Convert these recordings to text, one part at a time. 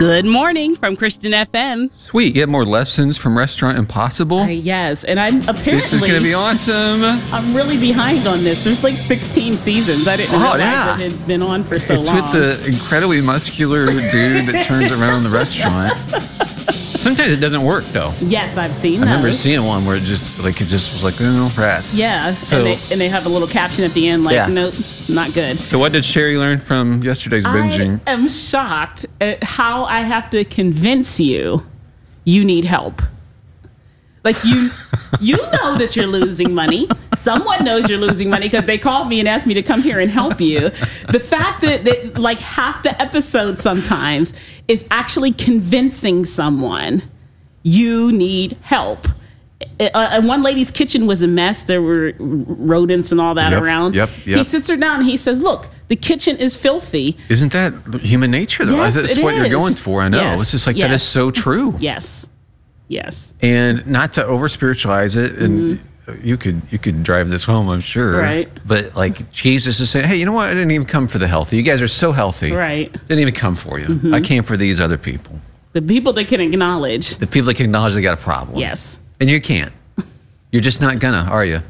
Good morning from Christian FM. Sweet. You have more lessons from Restaurant Impossible? Yes, and I'm apparently... This is going to be awesome. I'm really behind on this. There's like 16 seasons. I didn't realize it had been on for so long. It's with the incredibly muscular dude that turns around the restaurant. Sometimes it doesn't work, though. Yes, I've seen those. I remember seeing one where it just was like, oh, rats. Yeah, so, and they have a little caption at the end like, nope, not good. So what did Sherry learn from yesterday's binging? I am shocked at how I have to convince you need help. Like, you know that you're losing money. Someone knows you're losing money because they called me and asked me to come here and help you. The fact that like half the episode sometimes is actually convincing someone you need help. And one lady's kitchen was a mess. There were rodents and all that around. Yep. He sits her down and he says, look, the kitchen is filthy. Isn't that human nature, though? Yes, That's what you're going for. I know. It's just like, that is so true. Yes. And not to over spiritualize it, and you could drive this home, I'm sure. Right. But like Jesus is saying, hey, you know what? I didn't even come for the healthy. You guys are so healthy. Right. Didn't even come for you. I came for these other people. The people that can acknowledge. The people that can acknowledge they got a problem. Yes. And you can't. You're just not gonna, are you?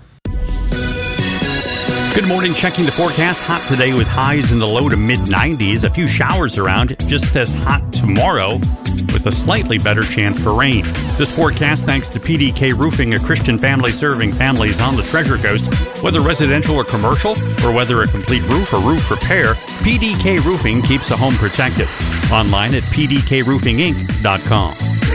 Good morning. Checking the forecast. Hot today with highs in the low to mid-90s. A few showers around. Just as hot tomorrow with a slightly better chance for rain. This forecast thanks to PDK Roofing, a Christian family serving families on the Treasure Coast. Whether residential or commercial, or whether a complete roof or roof repair, PDK Roofing keeps the home protected. Online at pdkroofinginc.com.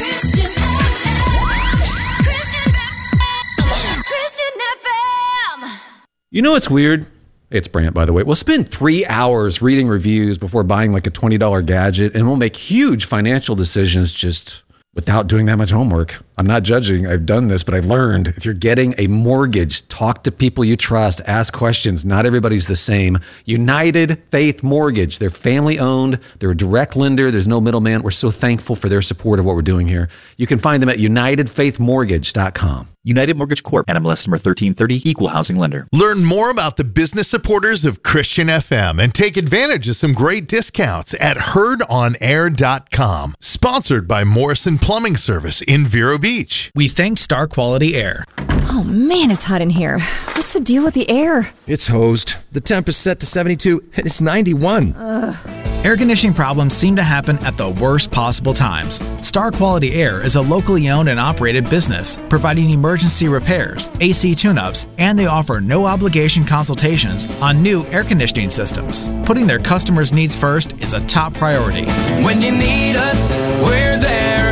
You know what's weird? It's Brant, by the way. We'll spend 3 hours reading reviews before buying like a $20 gadget, and we'll make huge financial decisions just without doing that much homework. I'm not judging. I've done this, but I've learned if you're getting a mortgage, talk to people you trust, ask questions. Not everybody's the same. United Faith Mortgage. They're family owned. They're a direct lender. There's no middleman. We're so thankful for their support of what we're doing here. You can find them at UnitedFaithMortgage.com. United Mortgage Corp. NMLS number 1330. Equal housing lender. Learn more about the business supporters of Christian FM and take advantage of some great discounts at HeardOnAir.com. Sponsored by Morrison Plumbing Service in Vero Beach. We thank Star Quality Air. Oh man, it's hot in here. What's the deal with the air? It's hosed. The temp is set to 72 and it's 91. Air conditioning problems seem to happen at the worst possible times. Star Quality Air is a locally owned and operated business, providing emergency repairs, AC tune-ups, and they offer no obligation consultations on new air conditioning systems. Putting their customers' needs first is a top priority. When you need us, we're there.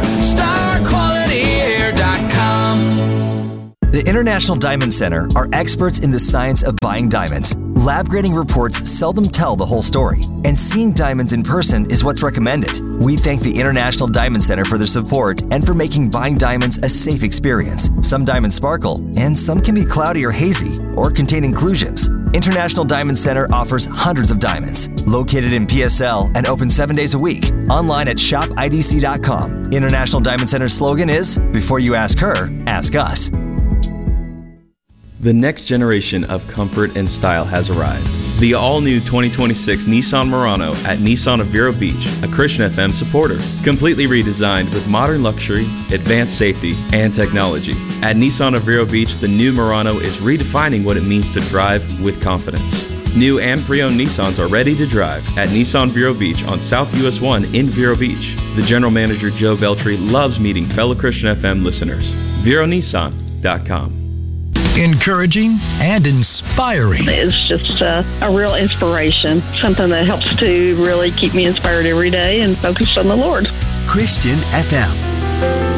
StarQualityAir.com. The International Diamond Center are experts in the science of buying diamonds. Lab grading reports seldom tell the whole story, and seeing diamonds in person is what's recommended. We thank the International Diamond Center for their support and for making buying diamonds a safe experience. Some diamonds sparkle, and some can be cloudy or hazy, or contain inclusions. International Diamond Center offers hundreds of diamonds, located in PSL and open 7 days a week. Online at shopidc.com. International Diamond Center's slogan is, before you ask her, ask us. The next generation of comfort and style has arrived. The all-new 2026 Nissan Murano at Nissan of Vero Beach, a Christian FM supporter. Completely redesigned with modern luxury, advanced safety, and technology. At Nissan of Vero Beach, the new Murano is redefining what it means to drive with confidence. New and pre-owned Nissans are ready to drive at Nissan Vero Beach on South US 1 in Vero Beach. The general manager, Joe Beltry, loves meeting fellow Christian FM listeners. VeroNissan.com. Encouraging and inspiring. It's just a real inspiration, something that helps to really keep me inspired every day and focused on the Lord. Christian FM.